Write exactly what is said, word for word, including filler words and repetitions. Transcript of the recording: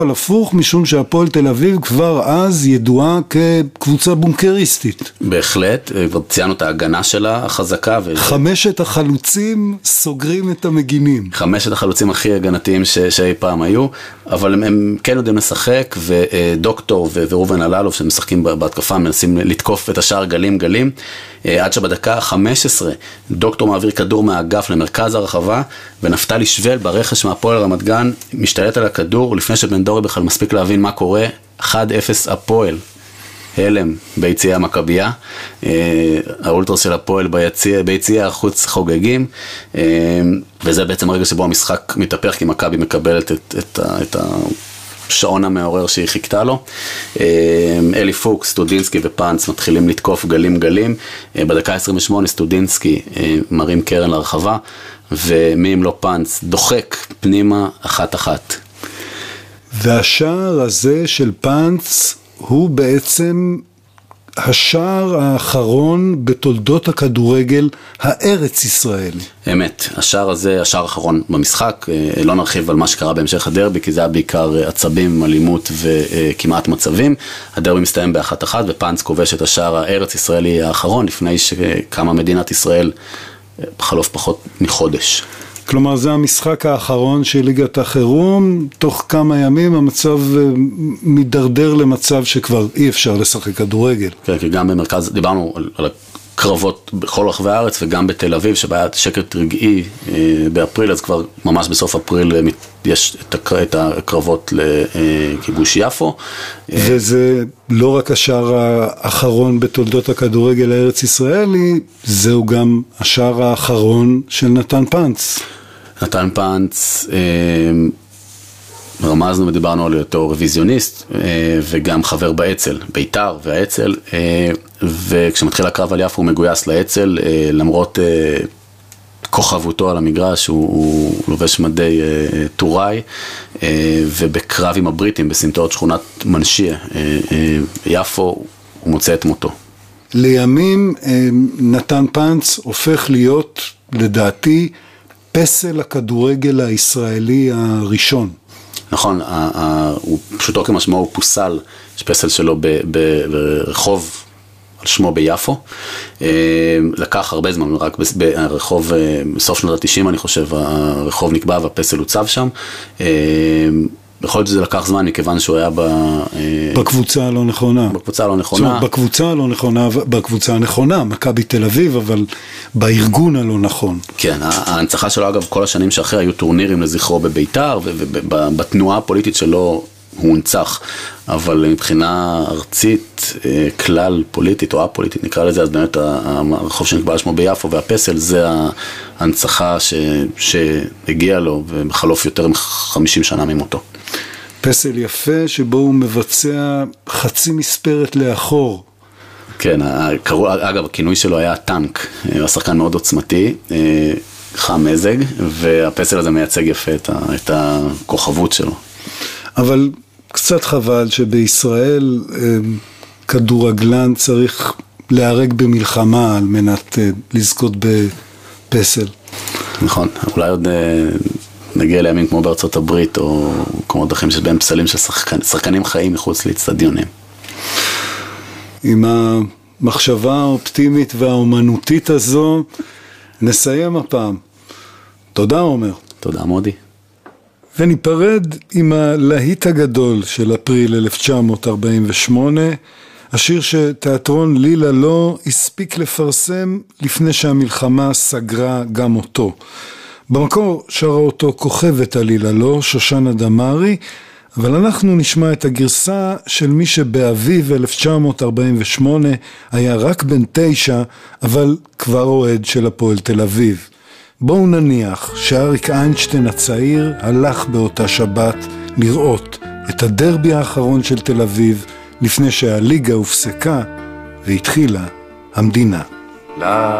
על הפוך, משום שהפועל תל אביב כבר אז ידועה כקבוצה בונקריסטית. בהחלט, ציינו את ההגנה שלה, החזקה. ו... חמשת החלוצים סוגרים את המגינים. חמשת החלוצים הכי הגנתיים ש... שאי פעם היו, אבל הם, הם כן יודעים לשחק, ודוקטור ו... ורובן אללוף שמשחקים בהתקפה, מנסים לתקוף את השאר גלים גלים, עד שבדקה ה-חמש עשרה דוקטור מעביר כדור מהאגף למרכז הרחבה, ונפתלי שוול ברכש מהפועל רמת גן משתלט על הכדור, לפני שבן דורי בכלל מספיק להבין מה קורה. אחד אפס הפועל, הלם ביציאה המכבייה, האולטרס של הפועל ביציאה, ביציאה החוץ חוגגים, וזה בעצם הרגע שבו המשחק מתהפך, כי מכבי מקבלת את, את, את השעון המעורר שהיא חיכתה לו. אלי פוקס, סטודינסקי ופאנץ מתחילים לתקוף גלים גלים, בדקה עשרים ושמונה סטודינסקי מרים קרן לרחבה, ומי אם לא פאנץ דוחק פנימה אחת אחת. והשער הזה של פאנץ הוא בעצם השער האחרון בתולדות הכדורגל הארץ ישראלי. אמת, השער הזה, השער האחרון במשחק, לא נרחיב על מה שקרה בהמשך הדרבי, כי זה היה בעיקר עצבים, אלימות וכמעט מצבים. הדרבי מסתיים באחת אחת, ופאנץ כובש את השער הארץ ישראלי האחרון, לפני שקמה מדינת ישראל בחלוף פחות מחודש. כלומר, זה המשחק האחרון של ליגת החירום, תוך כמה ימים המצב מדרדר למצב שכבר אי אפשר לשחק כדורגל. כן, כי גם במרכז, דיברנו על, על הקרבות בכל רחבי הארץ, וגם בתל אביב, שהיה שקט רגעי באפריל, אז כבר ממש בסוף אפריל יש את הקרבות לכיבוש יפו. וזה לא רק השער האחרון בתולדות הכדורגל הארץ ישראלי, זהו גם השער האחרון של נתן פאנץ. נתן פאנץ, רמזנו ודיברנו על אותו רוויזיוניסט, וגם חבר באצל, ביתר והאצל, וכשמתחיל הקרב על יפו הוא מגויס לאצל, למרות כוכבותו על המגרש, הוא, הוא לובש מדי טוראי, ובקרב עם הבריטים בסמטאות שכונת מנשיה, יפו, הוא מוצא את מותו. לימים נתן פאנץ הופך להיות, לדעתי, פסל הכדורגל הישראלי הראשון. נכון, הוא פשוטו כמשמעו, הוא פוסל, יש פסל שלו ברחוב על שמו ביפו, לקח הרבה זמן, רק ברחוב, בסוף שנות ה-תשעים אני חושב, הרחוב נקבע והפסל הוצב שם, בכל זאת זה לקח זמן, מכיוון שהוא היה ב... בקבוצה הלא נכונה. בקבוצה הלא נכונה. בקבוצה הלא נכונה, בקבוצה הנכונה, מכבי תל אביב, אבל בארגון הלא נכון. כן, ההנצחה שלו אגב, כל השנים שאחרי היו טורנירים לזכרו בביתר, ובתנועה הפוליטית שלו הוא הונצח, אבל מבחינה ארצית, כלל פוליטית או הפוליטית נקרא לזה, אז באמת הרחוב שנקבע שמו ביפו והפסל, זה ההנצחה שהגיע לו, ובחלוף יותר מ-חמישים שנה ממותו. פסל יפה שבו הוא מבצע חצי מספרת לאחור. כן, אגב, הכינוי שלו היה טנק, הוא שחקן מאוד עוצמתי, חם מזג, והפסל הזה מייצג יפה את הכוכבות שלו. אבל קצת חבל שבישראל כדורגלן צריך להיהרג במלחמה על מנת לזכות בפסל. נכון, אולי עוד נגיע לימים כמו בארצות הברית או כמו דרכים שבהם פסלים של שחקנים, שחקנים חיים מחוץ לאצטדיונים. עם המחשבה האופטימית והאומנותית הזו נסיים הפעם. תודה עומר. תודה מודי. וניפרד עם הלהיט הגדול של אפריל אלף תשע מאות ארבעים ושמונה, השיר שתיאטרון לילה לא הספיק לפרסם לפני שהמלחמה סגרה גם אותו. במקור שרה אותו כוכבת הלילה לא, שושנה דמארי, אבל אנחנו נשמע את הגרסה של מי שבאביב אלף תשע מאות ארבעים ושמונה היה רק בן תשע, אבל כבר אוהד של הפועל תל אביב. בואו נניח שאריק איינשטיין הצעיר הלך באותה שבת לראות את הדרבי האחרון של תל אביב לפני שהליגה הופסקה והתחילה המדינה.